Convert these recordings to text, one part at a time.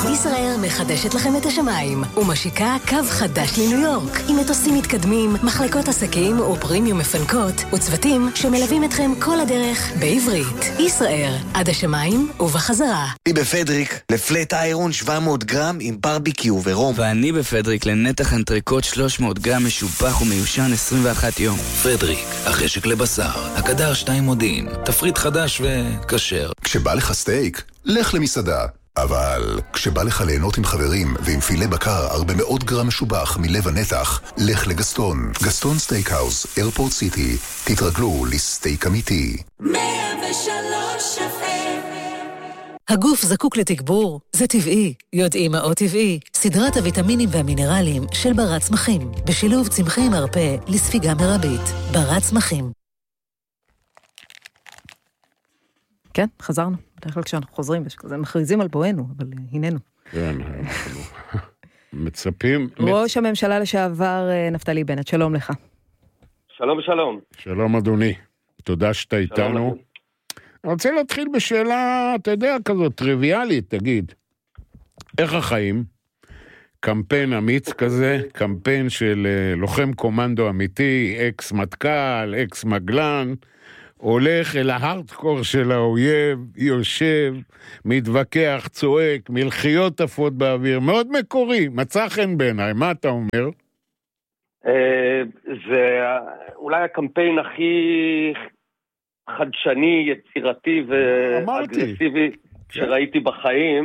ישראל מחדשת לכם את השמיים ומשיקה קו חדש לניו יורק עם מטוסים מתקדמים, מחלקות עסקים ופרימיום מפנקות וצוותים שמלווים אתכם כל הדרך בעברית. ישראל, עד השמיים ובחזרה. אני בפדריק לפלט איירון 700 גרם עם ברביקיו ורום. ואני בפדריק לנתח אנטריקוט 300 גרם משובח ומיושן 21 יום. פדריק, החשק לבשר, הקדר 2 מודיעין, תפריט חדש וקשר. כשבא לך סטייק, לך למסעדה. אבל כשבא לך ליהנות עם חברים ועם פילה בקר 400 גרם משובח מלב הנתח, לך לגסטון. גסטון סטייקהאוס, איירפורט סיטי. תתרגלו לסטייק אמיתי. 103 הגוף זקוק לתגבור, זה טבעי. יודעים מהו טבעי? סדרת הוויטמינים והמינרלים של ברת צמחים, בשילוב צמחי מרפא לספיגה מרבית. ברת צמחים. כן, חזרנו. בדרך כלל כשאנחנו חוזרים, וכזה מכריזים על בואנו, אבל הננו. כן, מצפים. ראש הממשלה לשעבר נפתלי בנט, שלום לך. שלום, שלום. שלום, אדוני. תודה שאתה איתנו. אני רוצה להתחיל בשאלה, אתה יודע, כזאת טריוויאלית, תגיד. איך החיים? קמפיין אמיץ כזה, קמפיין של לוחם קומנדו אמיתי, אקס מטכ"ל, אקס מגלן, הולך אל ההארדקור של האויב, יושב, מתווכח, צועק, מלחיות עפות באוויר, מאוד מקורי, מצא חן בעיניי, מה אתה אומר? זה אולי הקמפיין הכי חדשני, יצירתי ואגרסיבי שראיתי בחיים.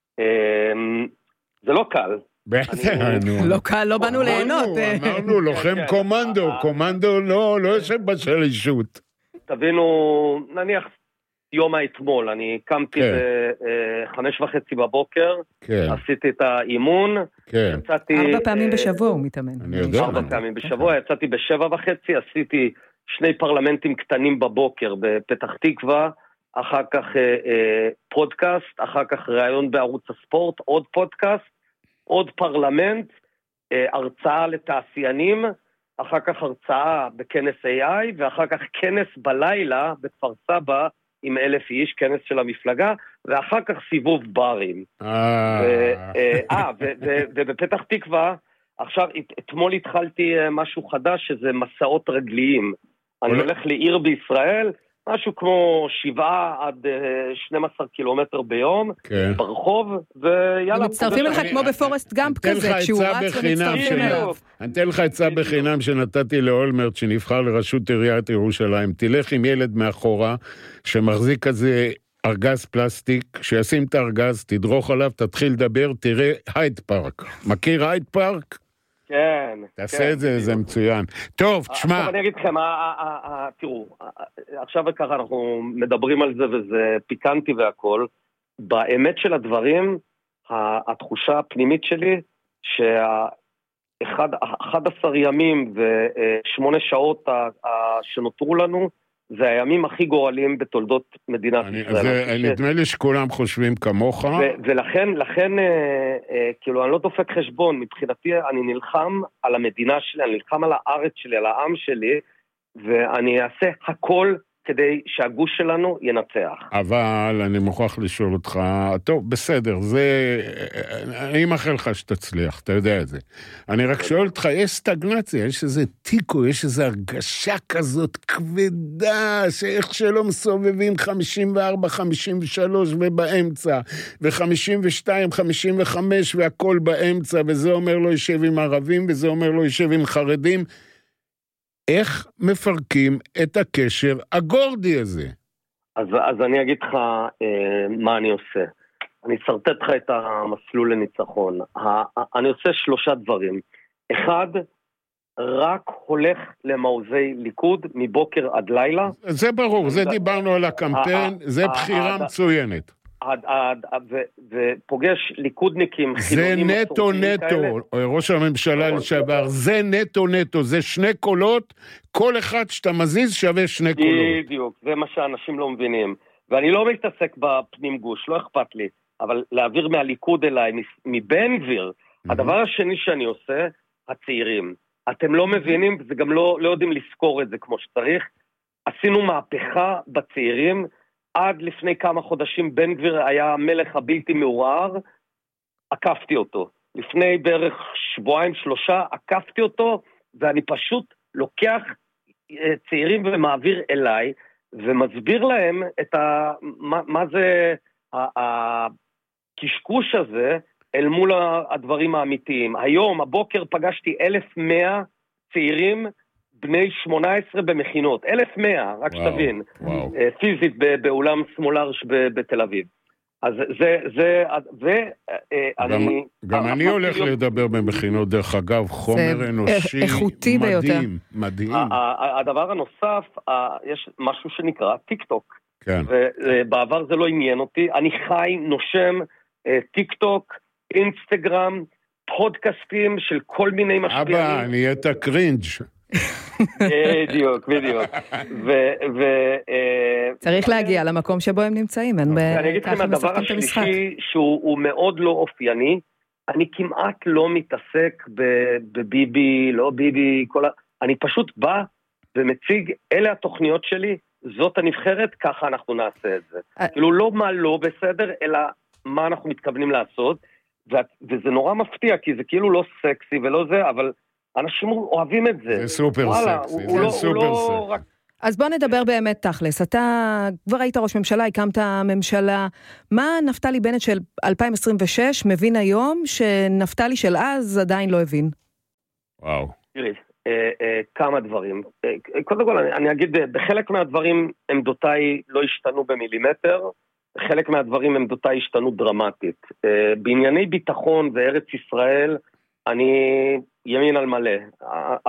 זה לא קל. לא קל, לא באנו ליהנות. אמרנו, לוחם קומנדו, קומנדו לא יושב בשלישות. תבינו, נניח יום האתמול, אני קמתי ב5:30 בבוקר, עשיתי את האימון, 4 פעמים בשבוע הוא מתאמן. 4 פעמים בשבוע, יצאתי ב7:30, עשיתי 2 פרלמנטים קטנים בבוקר בפתח תקווה, אחר כך פודקאסט, אחר כך ראיון בערוץ הספורט, עוד פודקאסט, עוד פרלמנט, הרצאה לתעשיינים, אחר כך הרצאה בכנס AI, ואחר כך כנס בלילה בכפר סבא עם 1,000 איש, כנס של המפלגה, ואחר כך סיבוב ברים. ובפתח תקווה, עכשיו, אתמול התחלתי משהו חדש, שזה מסעות רגליים. אני הולך לעיר בישראל, משהו כמו 7 עד 12 קילומטר ביום, ברחוב, ויאללה. מצטרפים לך כמו בפורסט גאמפ כזה, כשהוא רץ ומצטרפים אליו. אני אתן לך עצה בחינם שנתתי לאולמרט, שנבחר לראשות עיריית ירושלים. תלך עם ילד מאחורה, שמחזיק כזה ארגז פלסטיק, שישים את הארגז, תדרוך עליו, תתחיל לדבר, תראה הייד פארק. מכיר הייד פארק? כן. תעשה את זה, זה מצוין. טוב, תשמע. עכשיו אני אגיד לכם, תראו, עכשיו וככה אנחנו מדברים על זה וזה פיקנטי והכל, באמת של הדברים, התחושה הפנימית שלי, 11 ימים ו8 שעות שנותרו לנו, זה הימים הכי גורליים בתולדות מדינת ישראל. נדמה לי שכולם חושבים כמוך. ולכן, כאילו, אני לא דופק חשבון, מבחינתי אני נלחם על המדינה שלי, אני נלחם על הארץ שלי, על העם שלי, ואני אעשה הכל כדי שהגוש שלנו ינצח. אבל אני מוכרח לשאול אותך, טוב, בסדר, אני מאחל לך שתצליח, אתה יודע את זה. אני רק שואל אותך, יש סטגנציה, יש איזה טיקו, יש איזו הרגשה כזאת כבדה, שאיך שלא מסובבים 54, 53 ובאמצע, ו52, 55 והכל באמצע, וזה אומר לא יושב עם ערבים, וזה אומר לא יושב עם חרדים, איך מפרקים את הקשר הגורדי הזה? אז אני אגיד לך מה אני עושה. אני אסרטט לך את המסלול לניצחון. אני עושה 3 דברים. 1, רק הולך למעוזי ליכוד מבוקר עד לילה. זה ברור, זה דיברנו על הקמפיין, זה בחירה מצוינת. ופוגש ליכודניקים זה נטו, ראש הממשלה לשעבר, זה נטו, זה 2 קולות, כל אחד שאתה מזיז שווה 2 קולות. בדיוק, זה מה שאנשים לא מבינים. ואני לא מתעסק בפנים גוש, לא אכפת לי, אבל להעביר מהליכוד אליי, מבן גביר, הדבר השני שאני עושה, הצעירים. אתם לא מבינים, זה גם לא יודעים לזכור את זה כמו שצריך. עשינו מהפכה בצעירים, עד לפני כמה חודשים בן גביר היה המלך הבלתי מעורער, עקפתי אותו. לפני בערך 2-3 עקפתי אותו, ואני פשוט לוקח צעירים ומעביר אליי, ומסביר להם מה זה הקשקוש הזה, אל מול הדברים האמיתיים. היום, הבוקר פגשתי 1,100 צעירים בני 18 במכינות. 1,100, רק שתבין. פיזית באולם סמולרש בתל אביב. אז גם אני הולך לדבר במכינות, דרך אגב, חומר אנושי מדהים, מדהים. הדבר הנוסף, יש משהו שנקרא טיק טוק. כן. ובעבר זה לא עניין אותי. אני חי, נושם, טיק טוק, אינסטגרם, פודקאסטים של כל מיני משפיענים. אבא, נהיית קרינג'. בדיוק. צריך להגיע למקום שבו הם נמצאים. אני אגיד לכם, הדבר השלישי שהוא מאוד לא אופייני, אני כמעט לא מתעסק בביבי, לא ביבי, אני פשוט בא ומציג, אלה התוכניות שלי, זאת הנבחרת, ככה אנחנו נעשה את זה. כאילו לא מה לא בסדר, אלא מה אנחנו מתכוונים לעשות, וזה נורא מפתיע, כי זה כאילו לא סקסי ולא זה, אבל אנשים אוהבים את זה. זה סופר סקסי, זה סופר סקסי. אז בוא נדבר באמת תכלס. אתה כבר היית ראש ממשלה, הקמת ממשלה. מה נפתלי בנט של 2026 מבין היום, שנפתלי של אז עדיין לא הבין? וואו. תראי, כמה דברים. קודם כל, אני אגיד, בחלק מהדברים עמדותיי לא השתנו במילימטר, בחלק מהדברים עמדותיי השתנו דרמטית. בענייני ביטחון וארץ ישראל, אני ימין על מלא.